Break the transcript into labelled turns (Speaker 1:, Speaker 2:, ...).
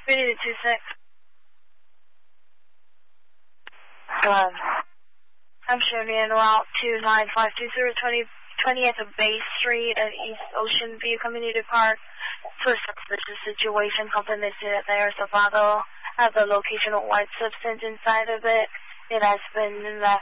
Speaker 1: 3226. Hello. I'm showing you in route 29520 20th of Bay Street at East Ocean View Community Park. For suspicious situation, company that there is a bottle, have the location of white substance inside of it. It has been left